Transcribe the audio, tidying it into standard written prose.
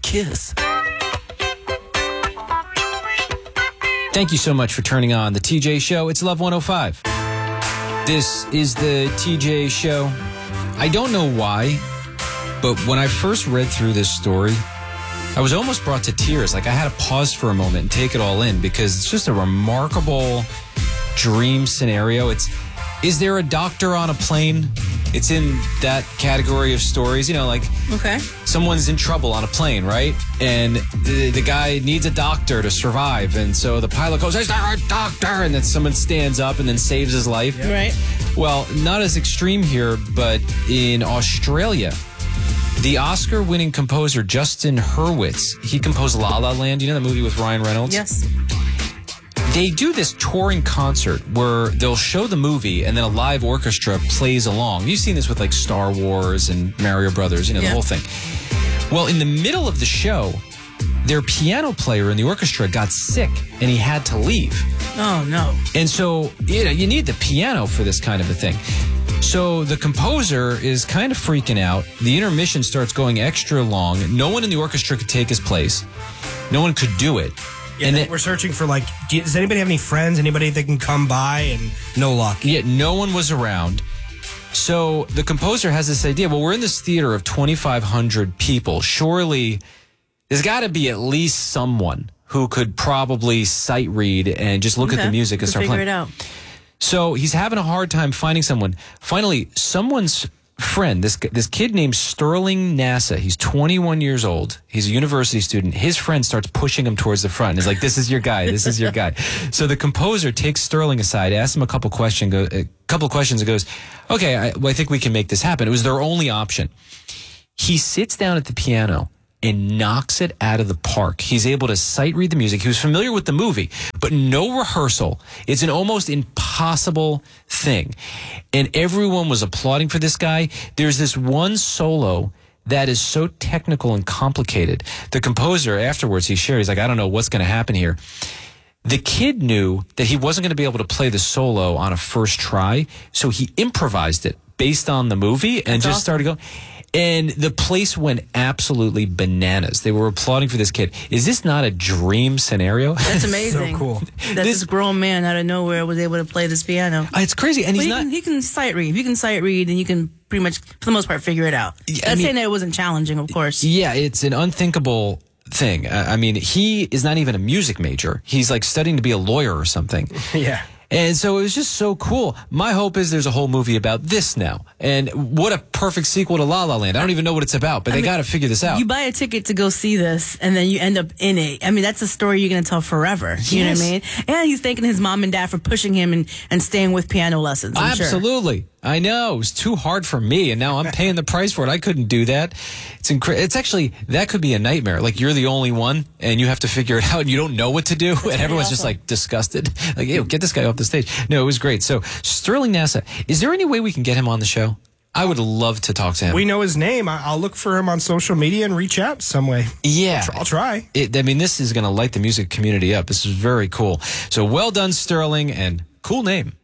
kiss. Thank you so much for turning on the TJ Show. It's Love 105. This is the TJ Show. I don't know why, but when I first read through this story, I was almost brought to tears. Like I had to pause for a moment and take it all in because it's just a remarkable dream scenario. Is there a doctor on a plane? It's in that category of stories, you know, like someone's in trouble on a plane, right? And the guy needs a doctor to survive. And so the pilot goes, "Is there a doctor?" And then someone stands up and then saves his life. Yeah. Right. Well, not as extreme here, but in Australia, the Oscar-winning composer Justin Hurwitz, he composed La La Land. You know the movie with Ryan Reynolds? Yes. They do this touring concert where they'll show the movie and then a live orchestra plays along. You've seen this with like Star Wars and Mario Brothers, you know, the whole thing. Well, in the middle of the show, their piano player in the orchestra got sick and he had to leave. Oh, no. And so, you know, you need the piano for this kind of a thing. So the composer is kind of freaking out. The intermission starts going extra long. No one in the orchestra could take his place. No one could do it. Yeah, and we're searching for, like, does anybody have any friends, anybody that can come by, and no luck. Yet no one was around. So the composer has this idea, well, we're in this theater of 2,500 people. Surely there's got to be at least someone who could probably sight read and just look at the music and start playing. Figure it out. So he's having a hard time finding someone. Finally, someone's friend, this kid named Sterling NASA, he's 21 years old. He's a university student. His friend starts pushing him towards the front. He's like, "This is your guy. This is your guy." So the composer takes Sterling aside, asks him a couple questions, and goes, "Okay, I think we can make this happen." It was their only option. He sits down at the piano and knocks it out of the park. He's able to sight read the music. He was familiar with the movie, but no rehearsal. It's an almost impossible thing. And everyone was applauding for this guy. There's this one solo that is so technical and complicated. The composer, afterwards, he shared, he's like, "I don't know what's going to happen here." The kid knew that he wasn't going to be able to play the solo on a first try, so he improvised it based on the movie and just started going. And the place went absolutely bananas. They were applauding for this kid. Is this not a dream scenario? That's amazing. So cool. That this grown man out of nowhere was able to play this piano. It's crazy. And he can sight read. If you can sight read, then you can pretty much, for the most part, figure it out. That's saying that it wasn't challenging, of course. Yeah, it's an unthinkable thing. I mean, he is not even a music major. He's like studying to be a lawyer or something. Yeah. And so it was just so cool. My hope is there's a whole movie about this now. And what a perfect sequel to La La Land. I don't even know what it's about, but they got to figure this out. You buy a ticket to go see this, and then you end up in it. I mean, that's a story you're going to tell forever. You know what I mean? And he's thanking his mom and dad for pushing him and staying with piano lessons. I'm Absolutely. Sure. I know. It was too hard for me, and now I'm paying the price for it. I couldn't do that. It's actually, that could be a nightmare. Like, you're the only one, and you have to figure it out, and you don't know what to do, and everyone's just, like, disgusted. Like, ew, get this guy off the stage. No, it was great. So, Sterling NASA, is there any way we can get him on the show? I would love to talk to him. We know his name. I'll look for him on social media and reach out some way. Yeah. I'll try. I mean, this is going to light the music community up. This is very cool. So, well done, Sterling, and cool name.